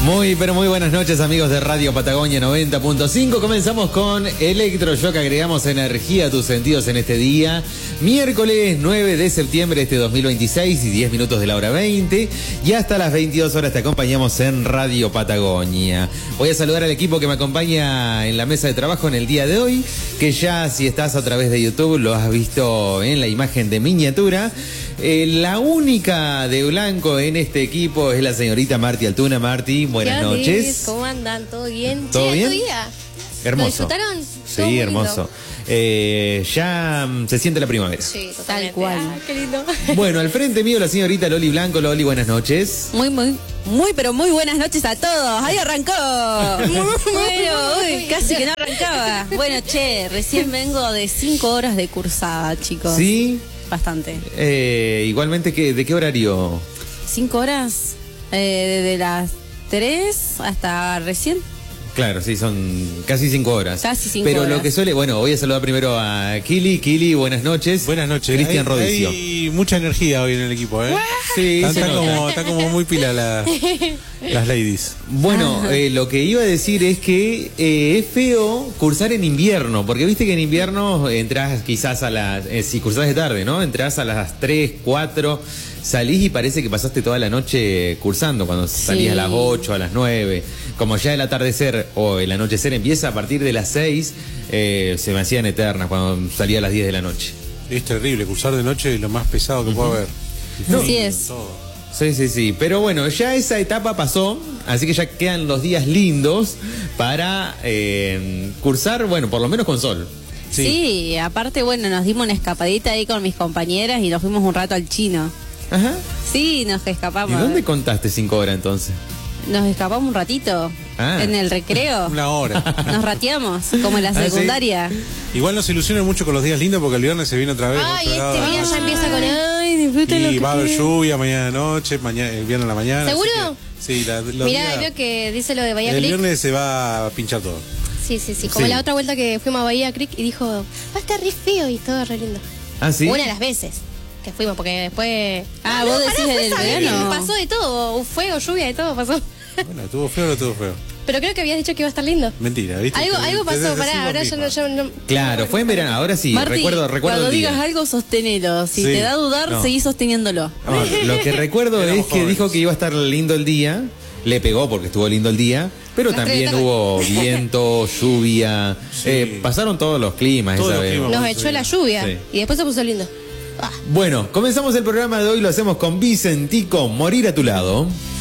Muy, pero muy buenas noches, amigos de Radio Patagonia 90.5. Comenzamos con Electroshock. Agregamos energía a tus sentidos en este día. Miércoles 9 de septiembre de este 2026 y 10 minutos de la hora 20. Y hasta las 22 horas te acompañamos en Radio Patagonia. Voy a saludar al equipo que me acompaña en la mesa de trabajo en el día de hoy. Que ya, si estás a través de YouTube, lo has visto en la imagen de miniatura. La única de blanco en este equipo es la señorita Marti Altuna. Marti, buenas noches. ¿Cómo andan? ¿Todo bien? ¿Todo bien? Día. Hermoso. ¿Lo disfrutaron? Sí, hermoso. Ya se siente la primavera. Sí, totalmente. Tal cual. Ah, qué lindo. Bueno, al frente mío la señorita Loli Blanco. Loli, buenas noches. Pero muy buenas noches a todos. Ahí arrancó. Casi que no arrancaba. Bueno, recién vengo de 5 horas de cursada, chicos. ¿Sí? Bastante. Igualmente, ¿de qué horario? 5 horas, desde las 3 hasta recién. Claro, sí, son casi 5 horas. Casi 5 Pero horas. lo que suele, bueno, voy a saludar primero a Kili. Kili, buenas noches. Buenas noches. Cristian Rodicio. Hay mucha energía hoy en el equipo, ¿eh? Sí, Está como muy pila las ladies. Bueno, lo que iba a decir es que es feo cursar en invierno, porque viste que en invierno entras quizás a las... si cursás de tarde, ¿no? Entrás a las 3, 4, salís y parece que pasaste toda la noche cursando, cuando salís a las 8, a las 9. Como ya el atardecer o el anochecer empieza a partir de las 6, se me hacían eternas cuando salía a las 10 de la noche. Es terrible, cursar de noche es lo más pesado que puede haber. No. Así es. Todo. Sí. Pero bueno, ya esa etapa pasó, así que ya quedan los días lindos para cursar, bueno, por lo menos con sol. Sí, aparte, bueno, nos dimos una escapadita ahí con mis compañeras y nos fuimos un rato al chino. Ajá. Sí, nos ¿Y escapamos. dónde contaste 5 horas entonces? Nos escapamos un ratito. Ah. En el recreo. Una hora. Nos rateamos, como en la ¿sí? secundaria. Igual nos ilusionan mucho con los días lindos porque el viernes se viene otra vez. Ay, otro este lado. día ya empieza con el... Ay, disfruten lo Y que va a haber quieran. lluvia mañana de noche, el viernes a la mañana. ¿Seguro? Así que, sí, los Mirá, días- veo que dice lo de Bahía el Creek. viernes se va a pinchar todo. Sí. Como Sí. la otra vuelta que fuimos a Bahía Creek y dijo, va a estar re feo y todo re lindo. ¿Ah, sí? Una de las veces que fuimos, porque después... Ah, vos decís fue del esa vez. verano. Pasó de todo, fuego, lluvia, de todo pasó. Bueno, ¿estuvo feo o no estuvo feo? Pero creo que habías dicho que iba a estar lindo. Mentira, ¿viste? Algo pasó, Decís pará, vos ahora misma. yo no... Claro, fue en verano, ahora sí, Marti, recuerdo cuando el día. digas algo, sostenelo. Si Sí. te da a dudar, No. seguí sosteniéndolo. No, lo que recuerdo Éramos es que jóvenes. dijo que iba a estar lindo el día, le pegó porque estuvo lindo el día, pero Las también 3 de la hubo viento, lluvia, Sí. pasaron todos los climas Todos esa los vez. climas. Nos echó la lluvia Sí. y después se puso lindo. Ah. Bueno, comenzamos el programa de hoy, lo hacemos con Vicentico, Morir a tu lado.